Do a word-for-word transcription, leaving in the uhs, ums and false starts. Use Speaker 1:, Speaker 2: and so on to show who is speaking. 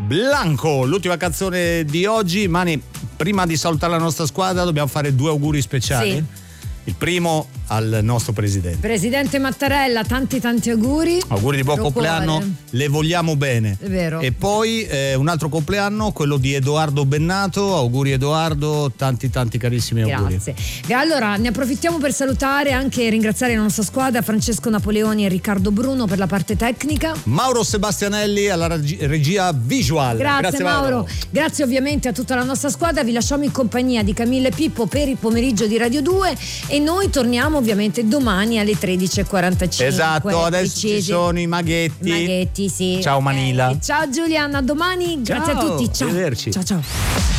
Speaker 1: Blanco, l'ultima canzone di oggi. Mani, prima di salutare la nostra squadra dobbiamo fare due auguri speciali.
Speaker 2: Sì.
Speaker 1: Il primo al nostro presidente.
Speaker 2: Presidente Mattarella, tanti tanti auguri.
Speaker 1: Auguri di buon
Speaker 2: Pro
Speaker 1: compleanno,
Speaker 2: cuore.
Speaker 1: le vogliamo bene.
Speaker 2: È vero.
Speaker 1: E poi eh, un altro compleanno, quello di Edoardo Bennato. Auguri Edoardo, tanti tanti carissimi auguri.
Speaker 2: Grazie. Allora ne approfittiamo per salutare anche e ringraziare la nostra squadra, Francesco Napoleoni e Riccardo Bruno per la parte tecnica.
Speaker 1: Mauro Sebastianelli alla regi- regia visual.
Speaker 2: Grazie,
Speaker 1: Grazie
Speaker 2: Mauro.
Speaker 1: Mauro.
Speaker 2: Grazie ovviamente a tutta la nostra squadra. Vi lasciamo in compagnia di Camilla e Pippo per il pomeriggio di Radio due e noi torniamo ovviamente domani alle tredici e quarantacinque.
Speaker 1: Esatto, adesso ci sono i maghetti.
Speaker 2: Maghetti, sì.
Speaker 1: Ciao Manila.
Speaker 2: Eh, ciao Giuliana, a domani. Grazie
Speaker 1: Ciao,
Speaker 2: a tutti. Ciao.
Speaker 1: arrivederci.
Speaker 2: Ciao ciao.